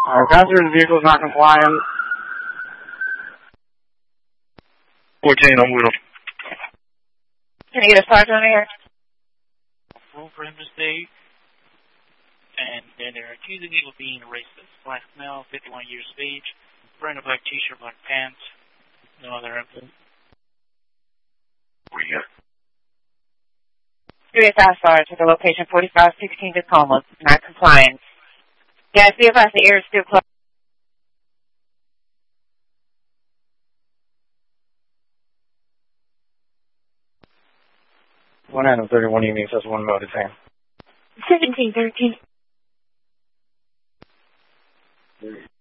Passenger vehicle is not compliant. 14 on Whittle. Can I get a sergeant here? Room for him to stay. And then they're accusing him of being a racist. Black male, 51 years of age, wearing a black t-shirt, black pants, no other evidence. Where you got? 3 Sergeant to the location 4516 Tacoma, not compliant. Guys, be advised the air is still closed. 1 Adam 31 evening, says 1 mode detained. 1713.